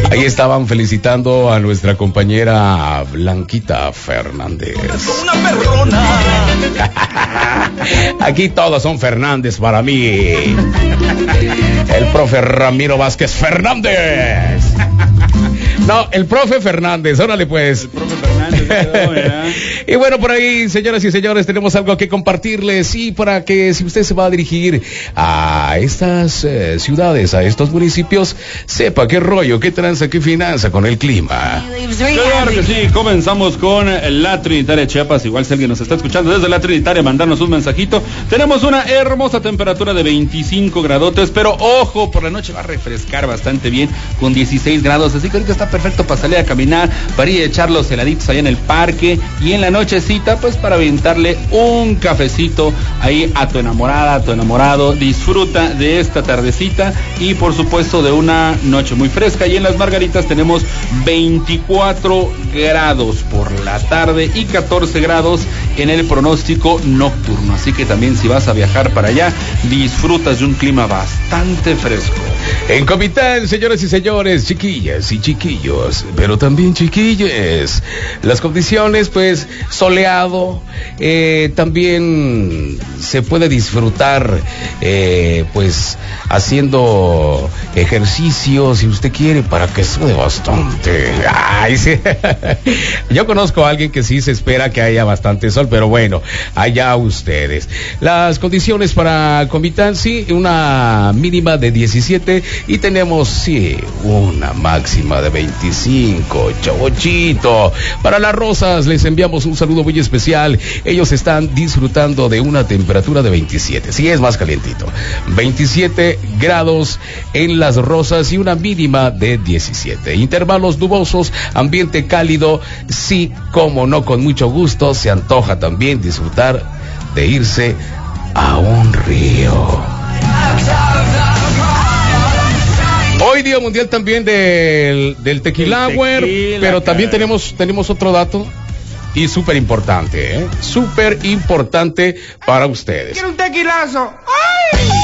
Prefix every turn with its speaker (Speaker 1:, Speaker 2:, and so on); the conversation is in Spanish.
Speaker 1: Ahí estaban felicitando a nuestra compañera Blanquita Fernández.
Speaker 2: Una perrona.
Speaker 1: Aquí todos son Fernández para mí. El profe Ramiro Vázquez Fernández. No, el profe Fernández, órale pues.
Speaker 3: El profe Fernández quedó, ¿verdad?
Speaker 1: Y bueno, por ahí, señoras y señores, tenemos algo que compartirles. Y para que si usted se va a dirigir a estas ciudades, a estos municipios, sepa qué rollo, qué tranza, qué finanza con el clima.
Speaker 3: Claro que sí, comenzamos con la Trinitaria Chiapas. Igual si alguien nos está escuchando desde la Trinitaria, mandarnos un mensajito. Tenemos una hermosa temperatura de 25 gradotes, pero ojo, por la noche va a refrescar bastante bien con 16 grados, así que ahorita está perfecto para salir a caminar, para ir a echar los heladitos allá en el parque, y en la nochecita pues para aventarle un cafecito ahí a tu enamorada, a tu enamorado. Disfruta de esta tardecita y por supuesto de una noche muy fresca. Y en Las Margaritas tenemos 24 grados por la tarde y 14 grados en el pronóstico nocturno, así que también si vas a viajar para allá, disfrutas de un clima bastante fresco.
Speaker 1: En Comitán, señoras y señores, chiquillas y chiquillos, pero también chiquilles, las condiciones pues soleado, también se puede disfrutar pues haciendo ejercicio si usted quiere, para que sude bastante. Ay, sí. Yo conozco a alguien que sí se espera que haya bastante sol, pero bueno, allá ustedes. Las condiciones para Comitán, sí, una mínima de 17 y tenemos, sí, una máxima de 25, chavochito. Para Las Rosas les enviamos un saludo muy especial. Ellos están disfrutando de una temperatura de 27, sí, es más calientito, 27 grados en Las Rosas y una mínima de 17. Intervalos nubosos, ambiente cálido, sí, como no, con mucho gusto. Se antoja también disfrutar de irse a un río. Hoy Día Mundial también del Tequilauer, pero también tenemos otro dato y súper importante, súper importante para ustedes.
Speaker 4: ¡Quiero un tequilazo! ¡Ay!